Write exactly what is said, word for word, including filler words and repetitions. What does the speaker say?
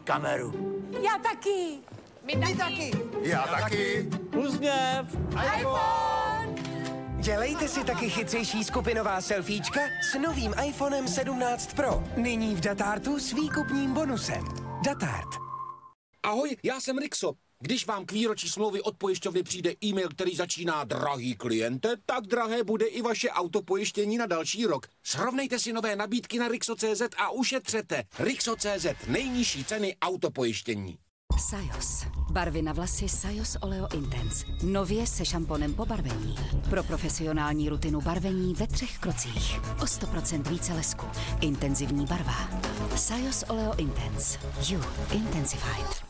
kameru. Já taky. My taky. My taky. Já taky. Uzněv. iPhone. Dělejte si taky chytřejší skupinová selfiečka s novým iPhonem sedmnáct Pro. Nyní v Datartu s výkupním bonusem. Datart. Ahoj, já jsem Rixo. Když vám k výročí smlouvy od pojišťovny přijde e-mail, který začíná drahý kliente, tak drahé bude i vaše autopojištění na další rok. Srovnejte si nové nabídky na Rixo tečka cé zet a ušetřete. Rixo tečka cé zet, nejnižší ceny autopojištění. Sajos. Barvy na vlasy Sajos Oleo Intense. Nově se šamponem po barvení. Pro profesionální rutinu barvení ve třech krocích. O sto procent více lesku. Intenzivní barva. Sajos Oleo Intense. You Intensified.